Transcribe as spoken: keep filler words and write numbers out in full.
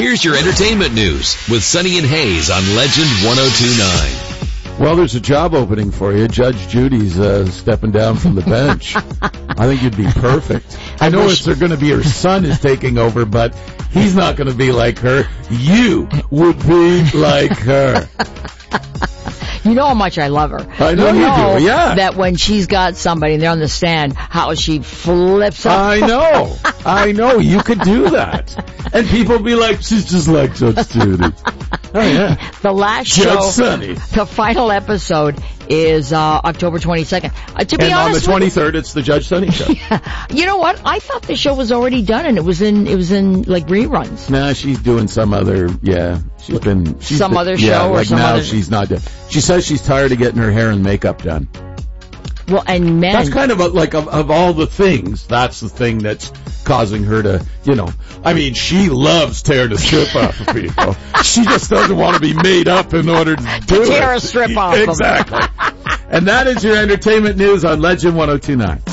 Here's your entertainment news with Sonny and Hayes on Legend one oh two point nine. Well, there's a job opening for you. Judge Judy's uh, stepping down from the bench. I think you'd be perfect. I know it's going to be her son is taking over, but he's not going to be like her. You would be like her. You know how much I love her. I know you, know you do, yeah. That when she's got somebody and they're on the stand, how she flips up. I know. I know. You could do that. And people be like, she's just like Judge Judy. Oh, yeah. The last Judge show, Sonny. The final episode is uh, October twenty-second. Uh, to be and honest, on the twenty-third, it's the Judge Sonny show. Yeah. You know what? I thought the show was already done, and it was in it was in like reruns. Nah, she's doing some other. Yeah, she's been she's some been, other yeah, show or like some now other. She's not doing. She says she's tired of getting her hair and makeup done. Well, and men. That's kind of a, like of, of all the things, that's the thing that's causing her to, you know. I mean, she loves tearing the strip off of people. She just doesn't want to be made up in order to do to it. tear a strip off. Exactly. And that is your entertainment news on Legend one oh two point nine.